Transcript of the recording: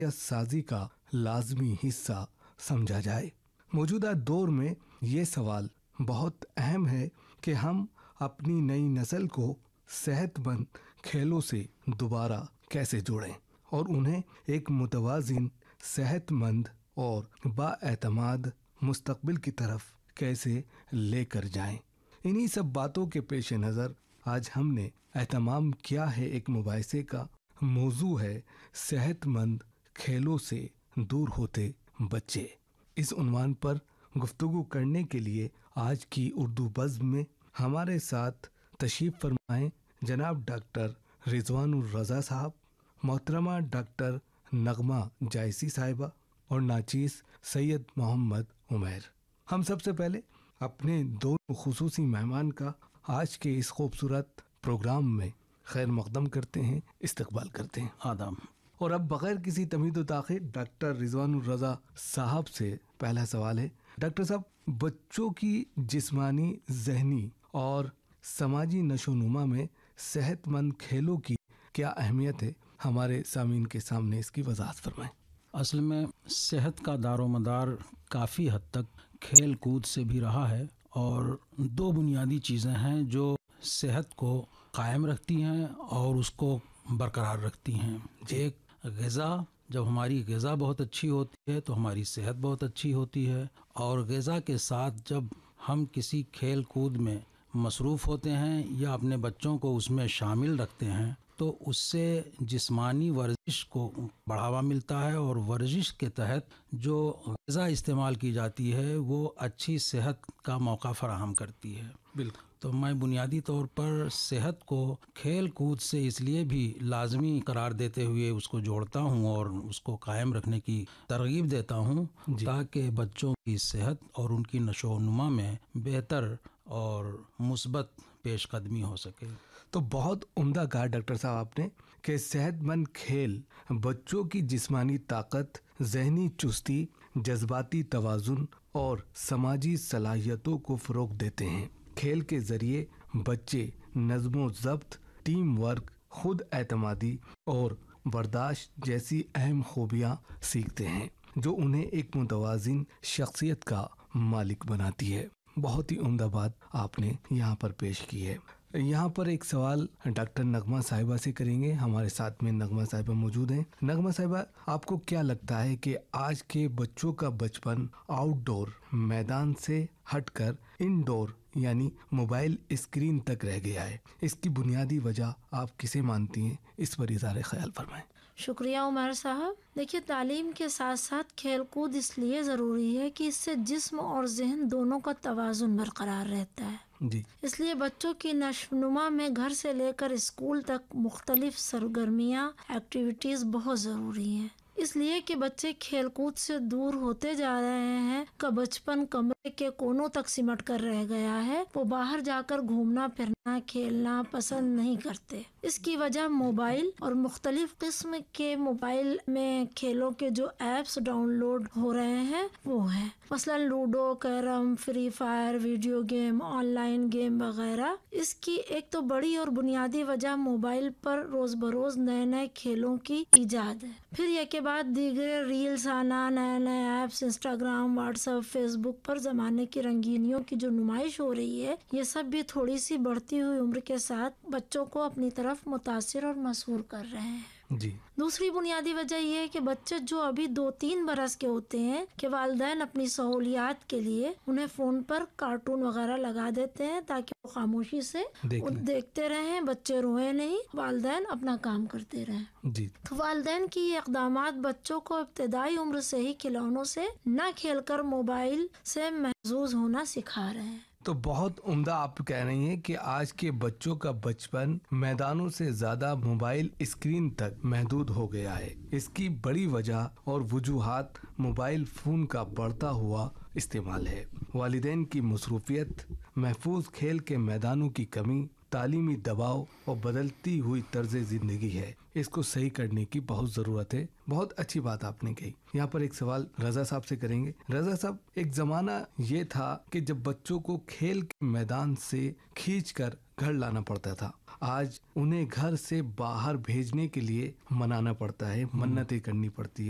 سازی کا لازمی حصہ سمجھا جائے۔ موجودہ دور میں یہ سوال بہت اہم ہے کہ ہم اپنی نئی نسل کو صحت مند کھیلوں سے دوبارہ کیسے جوڑیں اور انہیں ایک متوازن، صحت مند اور بااعتماد مستقبل کی طرف کیسے لے کر جائیں۔ انہی سب باتوں کے پیش نظر آج ہم نے اہتمام کیا ہے ایک مباحثے کا، موضوع ہے صحت مند کھیلوں سے دور ہوتے بچے۔ اس عنوان پر گفتگو کرنے کے لیے آج کی اردو بزم میں ہمارے ساتھ تشریف فرمائیں جناب ڈاکٹر رضوان الرضا صاحب، محترمہ ڈاکٹر نغمہ جائسی صاحبہ اور ناچیز سید محمد عمیر۔ ہم سب سے پہلے اپنے دونوں خصوصی مہمان کا آج کے اس خوبصورت پروگرام میں خیر مقدم کرتے ہیں، استقبال کرتے ہیں۔ آدم۔ اور اب بغیر کسی تمہید و تاخیر ڈاکٹر رضوان الرضا صاحب سے پہلا سوال ہے۔ ڈاکٹر صاحب، بچوں کی جسمانی، ذہنی اور سماجی نشو و نما میں صحت مند کھیلوں کی کیا اہمیت ہے؟ ہمارے سامعین کے سامنے اس کی وضاحت فرمائیں۔ اصل میں صحت کا دار و مدار کافی حد تک کھیل کود سے بھی رہا ہے، اور دو بنیادی چیزیں ہیں جو صحت کو قائم رکھتی ہیں اور اس کو برقرار رکھتی ہیں۔ ایک غذا، جب ہماری غذا بہت اچھی ہوتی ہے تو ہماری صحت بہت اچھی ہوتی ہے، اور غذا کے ساتھ جب ہم کسی کھیل کود میں مصروف ہوتے ہیں یا اپنے بچوں کو اس میں شامل رکھتے ہیں تو اس سے جسمانی ورزش کو بڑھاوا ملتا ہے، اور ورزش کے تحت جو غذا استعمال کی جاتی ہے وہ اچھی صحت کا موقع فراہم کرتی ہے۔ بالکل۔ تو میں بنیادی طور پر صحت کو کھیل کود سے اس لیے بھی لازمی قرار دیتے ہوئے اس کو جوڑتا ہوں اور اس کو قائم رکھنے کی ترغیب دیتا ہوں، تاکہ بچوں کی صحت اور ان کی نشو و نما میں بہتر اور مثبت پیش قدمی ہو سکے۔ تو بہت عمدہ کہا ڈاکٹر صاحب آپ نے کہ صحت مند کھیل بچوں کی جسمانی طاقت، ذہنی چستی، جذباتی توازن اور سماجی صلاحیتوں کو فروغ دیتے ہیں۔ کھیل کے ذریعے بچے نظم و ضبط، ٹیم ورک، خود اعتمادی اور برداشت جیسی اہم خوبیاں سیکھتے ہیں جو انہیں ایک متوازن شخصیت کا مالک بناتی ہے۔ بہت ہی عمدہ بات آپ نے یہاں پر پیش کی ہے۔ یہاں پر ایک سوال ڈاکٹر نغمہ صاحبہ سے کریں گے۔ ہمارے ساتھ میں نغمہ صاحبہ موجود ہیں۔ نغمہ صاحبہ، آپ کو کیا لگتا ہے کہ آج کے بچوں کا بچپن آؤٹ ڈور میدان سے ہٹ کر انڈور یعنی موبائل اسکرین تک رہ گیا ہے؟ اس کی بنیادی وجہ آپ کسے مانتی ہیں؟ اس پر اظہار خیال فرمائیں۔ شکریہ عمر صاحب۔ دیکھیے، تعلیم کے ساتھ ساتھ کھیل کود اس لیے ضروری ہے کہ اس سے جسم اور ذہن دونوں کا توازن برقرار رہتا ہے۔ جی۔ اس لیے بچوں کی نشو و نما میں گھر سے لے کر اسکول تک مختلف سرگرمیاں، ایکٹیویٹیز بہت ضروری ہیں۔ اس لیے کہ بچے کھیل کود سے دور ہوتے جا رہے ہیں، کا بچپن کمرے کے کونوں تک سمٹ کر رہ گیا ہے، وہ باہر جا کر گھومنا پھرنا، کھیلنا پسند نہیں کرتے۔ اس کی وجہ موبائل اور مختلف قسم کے موبائل میں کھیلوں کے جو ایپس ڈاؤن لوڈ ہو رہے ہیں وہ ہیں، مثلا ludo, carrom, free fire, video game, on line game وغیرہ۔ اس کی ایک تو بڑی اور بنیادی وجہ موبائل پر روز بروز نئے نئے کھیلوں کی ایجاد ہے۔ پھر یہ کے بعد دیگر ریلز آنا، نئے نئے apps, Instagram, what's app, face بک پر زمانے کی رنگینیوں کی جو نمائش ہو رہی ہے، یہ سب بھی تھوڑی سی بڑھتی ہوئی عمر کے ساتھ بچوں کو اپنی طرف متاثر اور مسحور کر رہے ہیں۔ جی۔ دوسری بنیادی وجہ یہ ہے کہ بچے جو ابھی 2-3 برس کے ہوتے ہیں کہ والدین اپنی سہولیات کے لیے انہیں فون پر کارٹون وغیرہ لگا دیتے ہیں تاکہ وہ خاموشی سے دیکھتے رہیں، بچے روئیں نہیں، والدین اپنا کام کرتے رہیں۔ جی۔ تو والدین کی یہ اقدامات بچوں کو ابتدائی عمر سے ہی کھلونوں سے نہ کھیل کر موبائل سے محظوظ ہونا سکھا رہے ہیں۔ تو بہت عمدہ آپ کہہ رہی ہیں کہ آج کے بچوں کا بچپن میدانوں سے زیادہ موبائل اسکرین تک محدود ہو گیا ہے۔ اس کی بڑی وجہ اور وجوہات موبائل فون کا بڑھتا ہوا استعمال ہے، والدین کی مصروفیت، محفوظ کھیل کے میدانوں کی کمی، تعلیمی دباؤ اور بدلتی ہوئی طرز زندگی ہے۔ اس کو صحیح کرنے کی بہت ضرورت ہے۔ بہت اچھی بات آپ نے کہی۔ یہاں پر ایک سوال رضا صاحب سے کریں گے۔ رضا صاحب، ایک زمانہ یہ تھا کہ جب بچوں کو کھیل کے میدان سے کھینچ کر گھر لانا پڑتا تھا، آج انہیں گھر سے باہر بھیجنے کے لیے منانا پڑتا ہے، منتیں کرنی پڑتی ہے۔